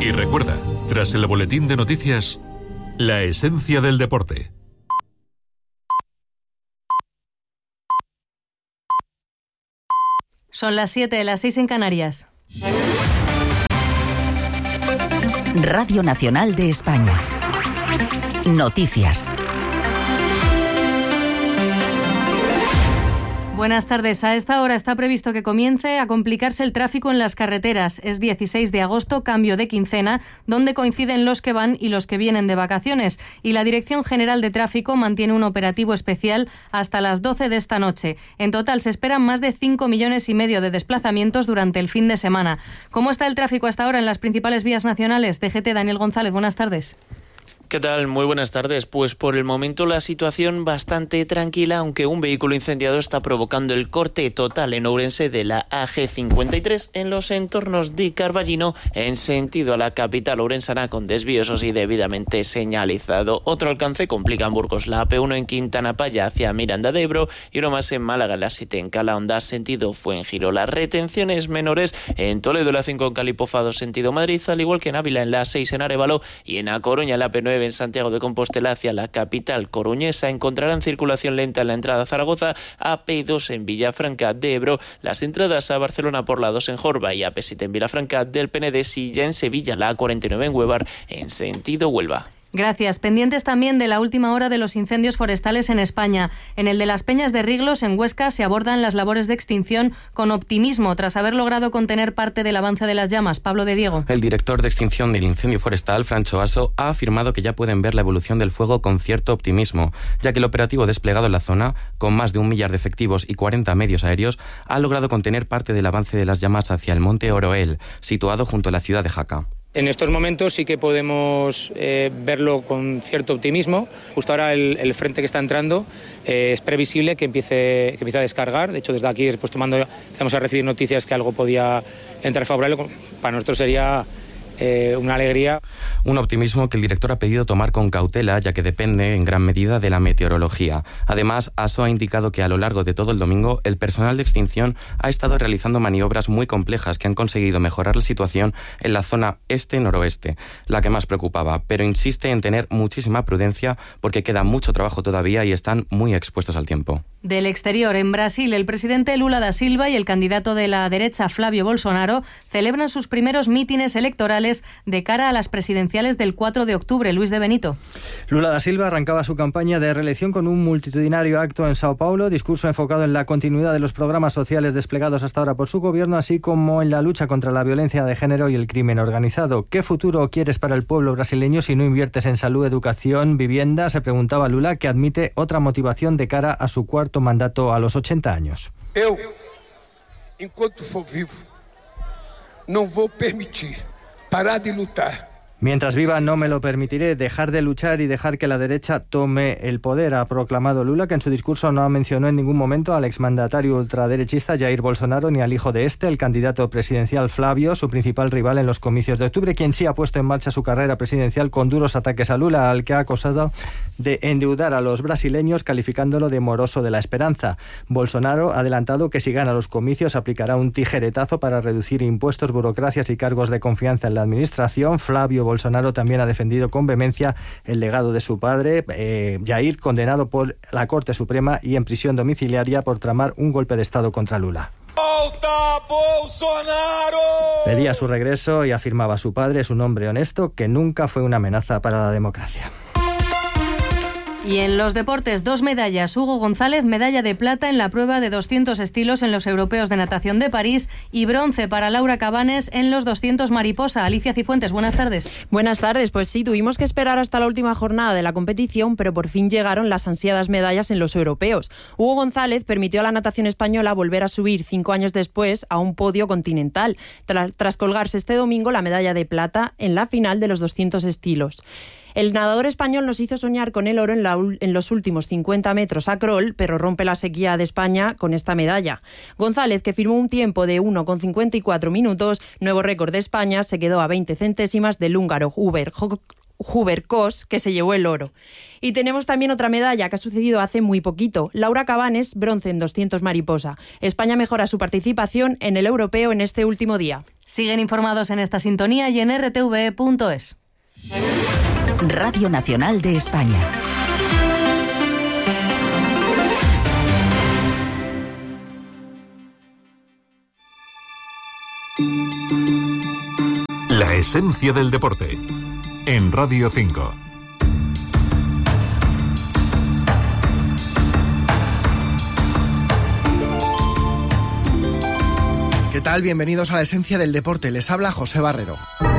Y recuerda, tras el boletín de noticias, la esencia del deporte. Son las 7, las 6 en Canarias. Radio Nacional de España. Noticias. Buenas tardes. A esta hora está previsto que comience a complicarse el tráfico en las carreteras. Es 16 de agosto, cambio de quincena, donde coinciden los que van y los que vienen de vacaciones. Y la Dirección General de Tráfico mantiene un operativo especial hasta las 12 de esta noche. En total se esperan más de 5,5 millones de desplazamientos durante el fin de semana. ¿Cómo está el tráfico hasta ahora en las principales vías nacionales? DGT, Daniel González, buenas tardes. ¿Qué tal? Muy buenas tardes. Pues por el momento la situación bastante tranquila, aunque un vehículo incendiado está provocando el corte total en Ourense de la AG53 en los entornos de Carballino en sentido a la capital ourensana, con desvío, eso sí, debidamente señalizado. Otro alcance complica en Burgos la AP1 en Quintana Paya hacia Miranda de Ebro y uno más en Málaga, la 7 en Calahonda sentido Fuengirola. Retenciones menores en Toledo, la 5 en Calipofado sentido Madrid, al igual que en Ávila en la 6 en Arévalo y en A Coruña la AP9 en Santiago de Compostela hacia la capital coruñesa. Encontrarán circulación lenta en la entrada a Zaragoza, AP2 en Villafranca de Ebro, las entradas a Barcelona por la 2 en Jorba y AP7 en Vilafranca del Penedés y ya en Sevilla la A49 en Huevar en sentido Huelva. Gracias. Pendientes también de la última hora de los incendios forestales en España. En el de las Peñas de Riglos, en Huesca, se abordan las labores de extinción con optimismo, tras haber logrado contener parte del avance de las llamas. Pablo de Diego. El director de extinción del incendio forestal, Francho Aso, ha afirmado que ya pueden ver la evolución del fuego con cierto optimismo, ya que el operativo desplegado en la zona, con más de 1 millar de efectivos y 40 medios aéreos, ha logrado contener parte del avance de las llamas hacia el monte Oroel, situado junto a la ciudad de Jaca. En estos momentos sí que podemos verlo con cierto optimismo. Justo ahora el frente que está entrando es previsible que empiece a descargar. De hecho, desde aquí, después empezamos a recibir noticias que algo podía entrar favorable. Para nosotros sería una alegría. Un optimismo que el director ha pedido tomar con cautela, ya que depende en gran medida de la meteorología. Además, ASO ha indicado que a lo largo de todo el domingo el personal de extinción ha estado realizando maniobras muy complejas que han conseguido mejorar la situación en la zona este-noroeste, la que más preocupaba, pero insiste en tener muchísima prudencia porque queda mucho trabajo todavía y están muy expuestos al tiempo. Del exterior, en Brasil, el presidente Lula da Silva y el candidato de la derecha Flávio Bolsonaro celebran sus primeros mítines electorales de cara a las presidenciales del 4 de octubre. Luis de Benito. Lula da Silva arrancaba su campaña de reelección con un multitudinario acto en Sao Paulo, discurso enfocado en la continuidad de los programas sociales desplegados hasta ahora por su gobierno, así como en la lucha contra la violencia de género y el crimen organizado. ¿Qué futuro quieres para el pueblo brasileño si no inviertes en salud, educación, vivienda?, se preguntaba Lula, que admite otra motivación de cara a su cuarto mandato a los 80 años. Eu, enquanto for vivo, não vou permitir parar de lutar. Mientras viva no me lo permitiré, dejar de luchar y dejar que la derecha tome el poder, ha proclamado Lula, que en su discurso no mencionó en ningún momento al exmandatario ultraderechista Jair Bolsonaro ni al hijo de este, el candidato presidencial Flávio, su principal rival en los comicios de octubre, quien sí ha puesto en marcha su carrera presidencial con duros ataques a Lula, al que ha acusado de endeudar a los brasileños, calificándolo de moroso de la esperanza. Bolsonaro ha adelantado que si gana los comicios aplicará un tijeretazo para reducir impuestos, burocracias y cargos de confianza en la administración. Flávio Bolsonaro también ha defendido con vehemencia el legado de su padre, Jair, condenado por la Corte Suprema y en prisión domiciliaria por tramar un golpe de Estado contra Lula. ¡Volta, Bolsonaro! Pedía su regreso y afirmaba: su padre es un hombre honesto que nunca fue una amenaza para la democracia. Y en los deportes, 2 medallas. Hugo González, medalla de plata en la prueba de 200 estilos en los Europeos de Natación de París, y bronce para Laura Cabanes en los 200 mariposa. Alicia Cifuentes, buenas tardes. Buenas tardes. Pues sí, tuvimos que esperar hasta la última jornada de la competición, pero por fin llegaron las ansiadas medallas en los Europeos. Hugo González permitió a la natación española volver a subir 5 años después a un podio continental, tras colgarse este domingo la medalla de plata en la final de los 200 estilos. El nadador español nos hizo soñar con el oro en los últimos 50 metros a crawl, pero rompe la sequía de España con esta medalla. González, que firmó un tiempo de 1,54 minutos, nuevo récord de España, se quedó a 20 centésimas del húngaro Huber-Koss, que se llevó el oro. Y tenemos también otra medalla que ha sucedido hace muy poquito. Laura Cabanes, bronce en 200 mariposa. España mejora su participación en el europeo en este último día. Siguen informados en esta sintonía y en rtve.es. Radio Nacional de España. La esencia del deporte. En Radio 5. ¿Qué tal? Bienvenidos a la esencia del deporte. Les habla José Barrero.